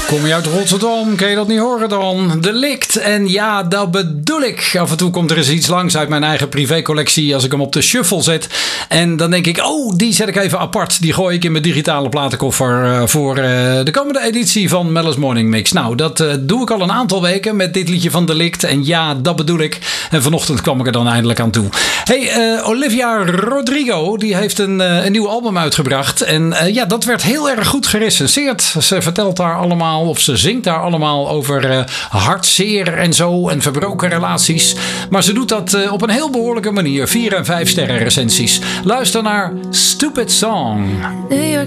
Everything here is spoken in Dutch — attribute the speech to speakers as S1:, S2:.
S1: Kom je uit Rotterdam, kan je dat niet horen dan? Delict, en ja, dat bedoel ik. Af en toe komt er eens iets langs uit mijn eigen privécollectie als ik hem op de shuffle zet. En dan denk ik, oh, die zet ik even apart. Die gooi ik in mijn digitale platenkoffer voor de komende editie van Mel's Morning Mix. Nou, dat doe ik al een aantal weken met dit liedje van Delict. En ja, dat bedoel ik. En vanochtend kwam ik er dan eindelijk aan toe. Hey, Olivia Rodrigo, die heeft een nieuw album uitgebracht. En ja, dat werd heel erg goed gerecenseerd. Ze vertelt daar allemaal, of ze zingt daar allemaal over hartzeer en zo en verbroken relaties. Maar ze doet dat op een heel behoorlijke manier. 4 en 5 sterren recensies. Luister naar Stupid Song.
S2: New York